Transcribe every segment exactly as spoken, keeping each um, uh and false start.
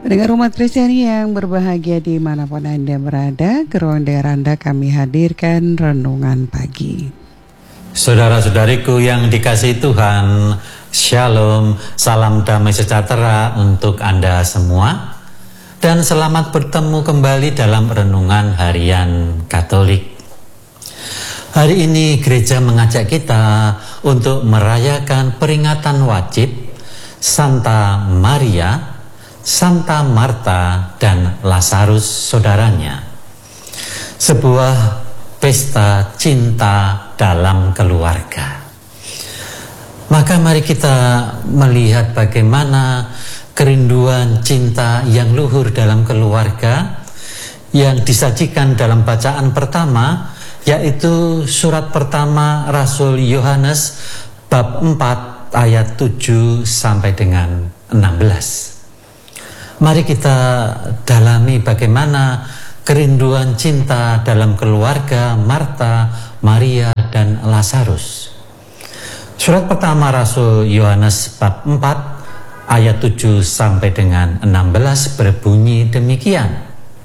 Pendengar umat Kristiani yang berbahagia dimanapun Anda berada, ke ruang dengar Anda kami hadirkan Renungan Pagi. Saudara-saudariku yang dikasihi Tuhan, Shalom, salam damai sejahtera untuk Anda semua. Dan selamat bertemu kembali dalam Renungan Harian Katolik. Hari ini gereja mengajak kita untuk merayakan peringatan wajib Santa Maria, Santa Marta, dan Lazarus saudaranya. Sebuah pesta cinta dalam keluarga. Maka mari kita melihat bagaimana kerinduan cinta yang luhur dalam keluarga yang disajikan dalam bacaan pertama, yaitu surat pertama Rasul Yohanes bab empat ayat tujuh sampai dengan enam belas. Mari kita dalami bagaimana kerinduan cinta dalam keluarga Marta, Maria, dan Lazarus. Surat pertama Rasul Yohanes bab empat ayat tujuh sampai dengan enam belas berbunyi demikian.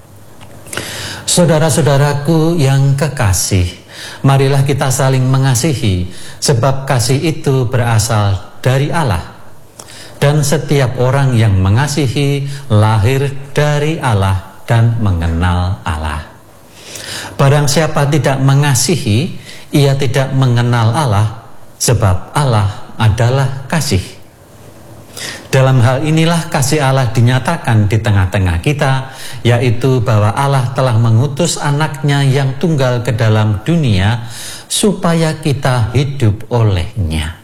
Saudara-saudaraku yang kekasih, marilah kita saling mengasihi, sebab kasih itu berasal dari Allah. Dan setiap orang yang mengasihi lahir dari Allah dan mengenal Allah. Barang siapa tidak mengasihi, ia tidak mengenal Allah, sebab Allah adalah kasih. Dalam hal inilah kasih Allah dinyatakan di tengah-tengah kita, yaitu bahwa Allah telah mengutus anaknya yang tunggal ke dalam dunia, supaya kita hidup olehnya.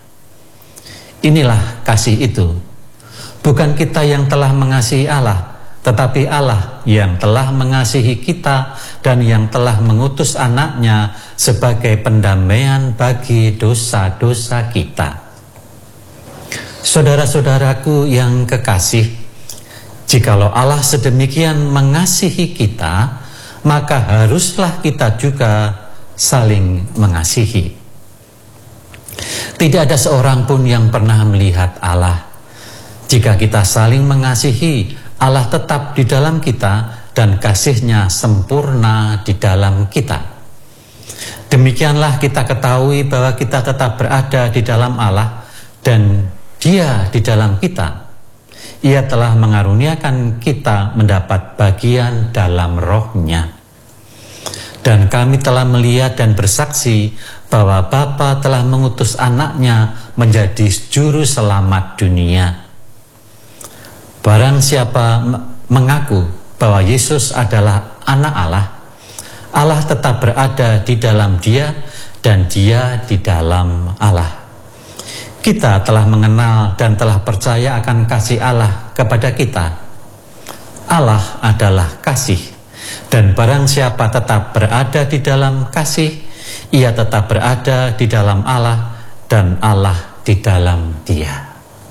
Inilah kasih itu. Bukan kita yang telah mengasihi Allah, tetapi Allah yang telah mengasihi kita dan yang telah mengutus anaknya sebagai pendamaian bagi dosa-dosa kita. Saudara-saudaraku yang kekasih, jikalau Allah sedemikian mengasihi kita, maka haruslah kita juga saling mengasihi. Tidak ada seorang pun yang pernah melihat Allah. Jika kita saling mengasihi, Allah tetap di dalam kita dan kasih-Nya sempurna di dalam kita. Demikianlah kita ketahui bahwa kita tetap berada di dalam Allah dan Dia di dalam kita. Ia telah mengaruniakan kita mendapat bagian dalam Roh-Nya. Dan kami telah melihat dan bersaksi bahwa Bapa telah mengutus anaknya menjadi juru selamat dunia. Barang siapa mengaku bahwa Yesus adalah anak Allah, Allah tetap berada di dalam dia dan dia di dalam Allah. Kita telah mengenal dan telah percaya akan kasih Allah kepada kita. Allah adalah kasih. Dan barang siapa tetap berada di dalam kasih, ia tetap berada di dalam Allah dan Allah di dalam dia.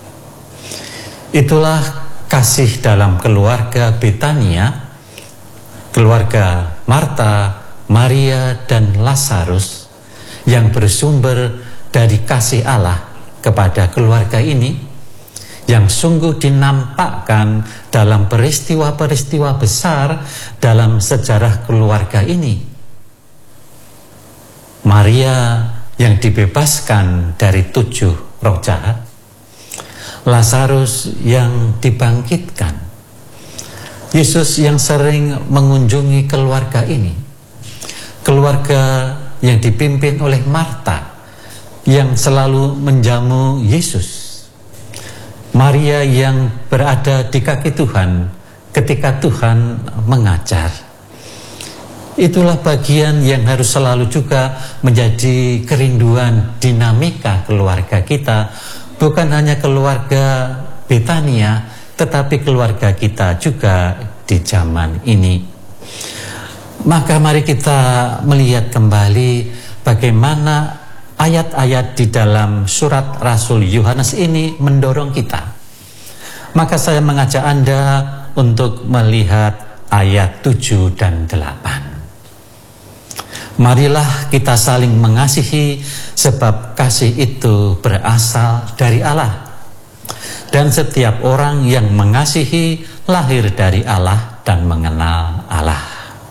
Itulah kasih dalam keluarga Betania, keluarga Marta, Maria, dan Lazarus yang bersumber dari kasih Allah kepada keluarga ini, yang sungguh dinampakkan dalam peristiwa-peristiwa besar dalam sejarah keluarga ini. Maria yang dibebaskan dari tujuh roh jahat, Lazarus yang dibangkitkan, Yesus yang sering mengunjungi keluarga ini, keluarga yang dipimpin oleh Marta yang selalu menjamu Yesus, Maria yang berada di kaki Tuhan ketika Tuhan mengajar. Itulah bagian yang harus selalu juga menjadi kerinduan dinamika keluarga kita. Bukan hanya keluarga Betania, tetapi keluarga kita juga di zaman ini. Maka mari kita melihat kembali bagaimana ayat-ayat di dalam surat Rasul Yohanes ini mendorong kita. Maka saya mengajak Anda untuk melihat ayat tujuh dan delapan. Marilah kita saling mengasihi, sebab kasih itu berasal dari Allah. dan setiap orang yang mengasihi lahir dari Allah dan mengenal Allah.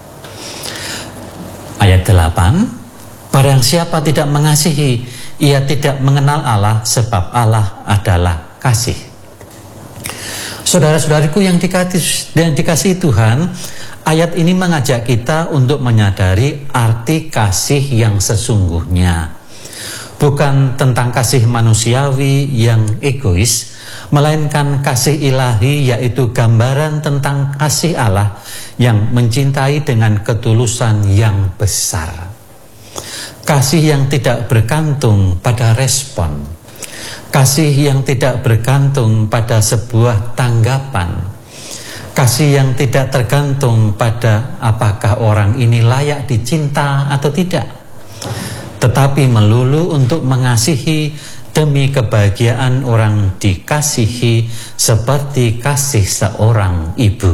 Ayat delapan, barang siapa tidak mengasihi, ia tidak mengenal Allah, sebab Allah adalah kasih. Saudara-saudariku yang dikasih, yang dikasihi Tuhan, ayat ini mengajak kita untuk menyadari arti kasih yang sesungguhnya. Bukan tentang kasih manusiawi yang egois, melainkan kasih ilahi, yaitu gambaran tentang kasih Allah yang mencintai dengan ketulusan yang besar. Kasih yang tidak bergantung pada respon, kasih yang tidak bergantung pada sebuah tanggapan, kasih yang tidak tergantung pada apakah orang ini layak dicinta atau tidak, tetapi melulu untuk mengasihi demi kebahagiaan orang dikasihi, seperti kasih seorang ibu.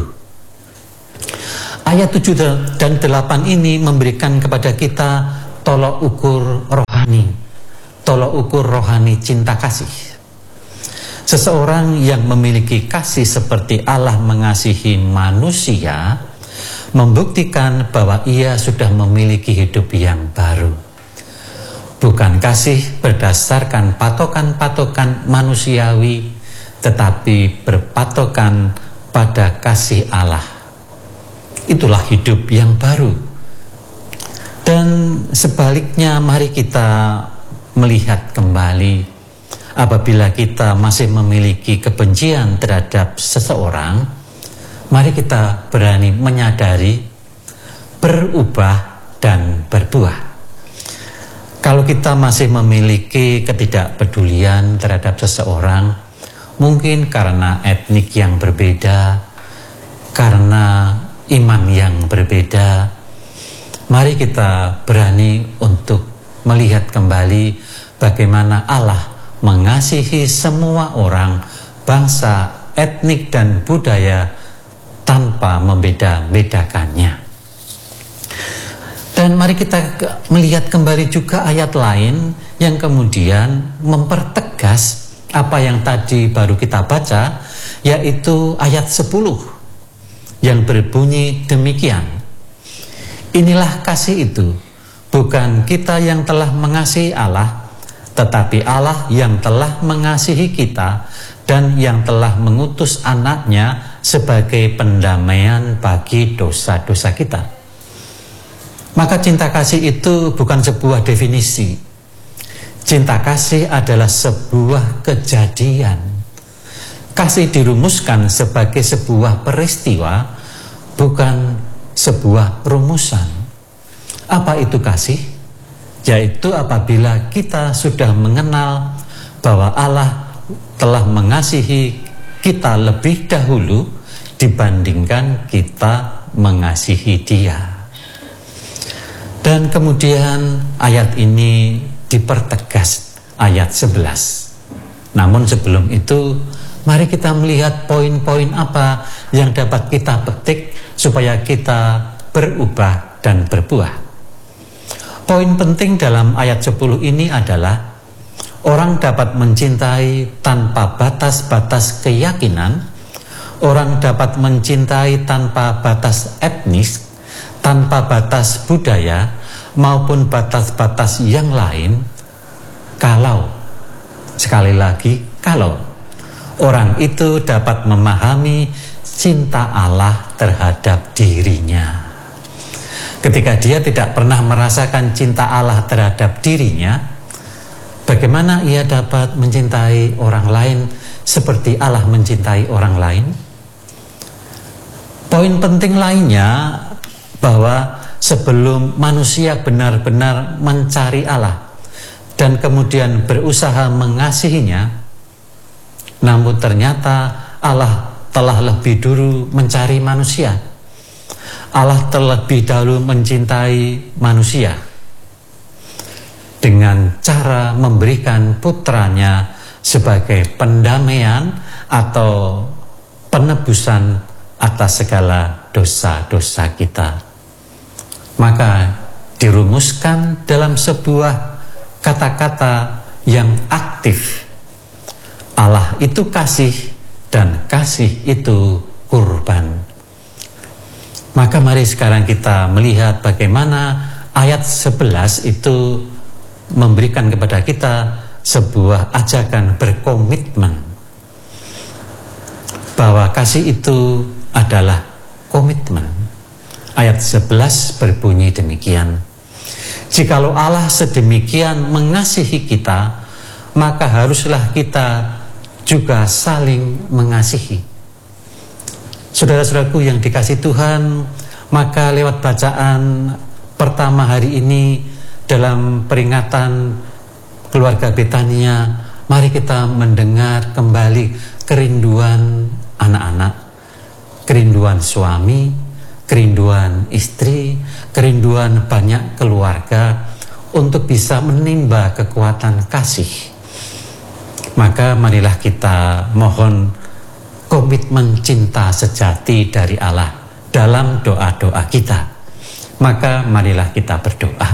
Ayat tujuh dan delapan ini memberikan kepada kita tolok ukur rohani, tolok ukur rohani cinta kasih. Seseorang yang memiliki kasih seperti Allah mengasihi manusia, membuktikan bahwa ia sudah memiliki hidup yang baru. Bukan kasih berdasarkan patokan-patokan manusiawi, tetapi berpatokan pada kasih Allah. Itulah hidup yang baru. Dan sebaliknya, mari kita melihat kembali, apabila kita masih memiliki kebencian terhadap seseorang, mari kita berani menyadari, berubah, dan berbuah. Kalau kita masih memiliki ketidakpedulian terhadap seseorang, mungkin karena etnik yang berbeda, karena iman yang berbeda, mari kita berani untuk melihat kembali bagaimana Allah mengasihi semua orang, bangsa, etnik, dan budaya tanpa membeda-bedakannya. Dan mari kita melihat kembali juga ayat lain yang kemudian mempertegas apa yang tadi baru kita baca, yaitu ayat sepuluh yang berbunyi demikian. Inilah kasih itu, bukan kita yang telah mengasihi Allah, tetapi Allah yang telah mengasihi kita dan yang telah mengutus anaknya sebagai pendamaian bagi dosa-dosa kita. Maka cinta kasih itu bukan sebuah definisi. Cinta kasih adalah sebuah kejadian. Kasih dirumuskan sebagai sebuah peristiwa, bukan sebuah rumusan. Apa itu kasih? Yaitu apabila kita sudah mengenal bahwa Allah telah mengasihi kita lebih dahulu dibandingkan kita mengasihi Dia. Dan kemudian ayat ini dipertegas ayat sebelas. Namun sebelum itu, mari kita melihat poin-poin apa yang dapat kita petik supaya kita berubah dan berbuah. Poin penting dalam ayat sepuluh ini adalah orang dapat mencintai tanpa batas-batas keyakinan, orang dapat mencintai tanpa batas etnis, tanpa batas budaya maupun batas-batas yang lain, kalau, sekali lagi, kalau orang itu dapat memahami cinta Allah terhadap dirinya. Ketika dia tidak pernah merasakan cinta Allah terhadap dirinya, bagaimana ia dapat mencintai orang lain seperti Allah mencintai orang lain? Poin penting lainnya, bahwa sebelum manusia benar-benar mencari Allah dan kemudian berusaha mengasihinya, namun ternyata Allah telah lebih dulu mencari manusia. Allah terlebih dahulu mencintai manusia dengan cara memberikan putranya sebagai pendamaian atau penebusan atas segala dosa-dosa kita. Maka dirumuskan dalam sebuah kata-kata yang aktif. Allah itu kasih dan kasih itu kurban. Maka mari sekarang kita melihat bagaimana ayat sebelas itu memberikan kepada kita sebuah ajakan berkomitmen, bahwa kasih itu adalah komitmen. Ayat sebelas berbunyi demikian: jikalau Allah sedemikian mengasihi kita, maka haruslah kita juga saling mengasihi. Saudara-saudaraku yang dikasihi Tuhan, maka lewat bacaan pertama hari ini dalam peringatan keluarga Betania, mari kita mendengar kembali kerinduan anak-anak, kerinduan suami, kerinduan istri, kerinduan banyak keluarga untuk bisa menimba kekuatan kasih. Maka marilah kita mohon komitmen cinta sejati dari Allah dalam doa-doa kita. Maka marilah kita berdoa.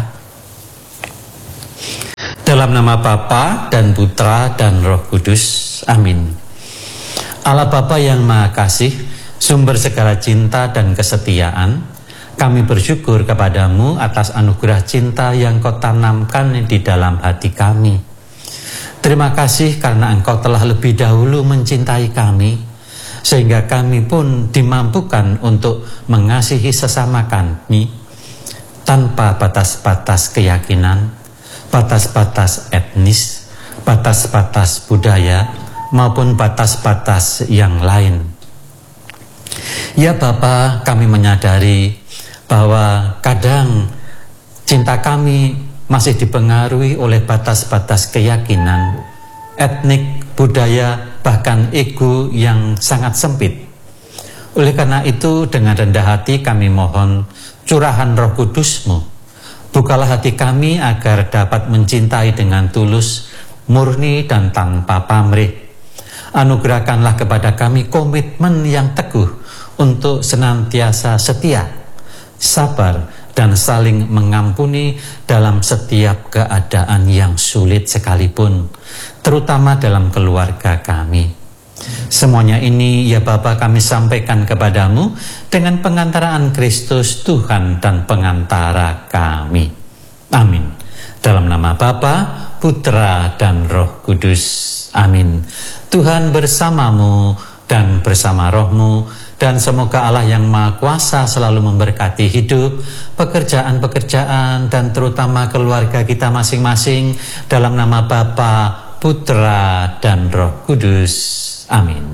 Dalam nama Bapa dan Putra dan Roh Kudus. Amin. Allah Bapa yang Maha Kasih, sumber segala cinta dan kesetiaan, kami bersyukur kepadamu atas anugerah cinta yang Kau tanamkan di dalam hati kami. Terima kasih karena Engkau telah lebih dahulu mencintai kami, sehingga kami pun dimampukan untuk mengasihi sesama kami tanpa batas-batas keyakinan, batas-batas etnis, batas-batas budaya, maupun batas-batas yang lain. Ya Bapa, kami menyadari bahwa kadang cinta kami masih dipengaruhi oleh batas-batas keyakinan, etnik, budaya, bahkan ego yang sangat sempit. Oleh karena itu, dengan rendah hati kami mohon curahan Roh Kudus-Mu. Bukalah hati kami agar dapat mencintai dengan tulus, murni dan tanpa pamrih. Anugerahkanlah kepada kami komitmen yang teguh untuk senantiasa setia, sabar, dan saling mengampuni dalam setiap keadaan yang sulit sekalipun, terutama dalam keluarga kami. Semuanya ini ya Bapa kami sampaikan kepadamu dengan pengantaraan Kristus Tuhan dan pengantara kami. Amin. Dalam nama Bapa, Putra dan Roh Kudus. Amin. Tuhan bersamamu dan bersama rohmu, dan semoga Allah yang Maha Kuasa selalu memberkati hidup, pekerjaan-pekerjaan, dan terutama keluarga kita masing-masing, dalam nama Bapa, Putra, dan Roh Kudus. Amin.